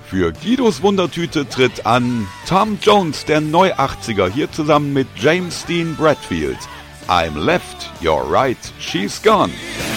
Für Guidos Wundertüte tritt an Tom Jones, der Neu-80er, hier zusammen mit James Dean Bradfield. I'm left, you're right, she's gone.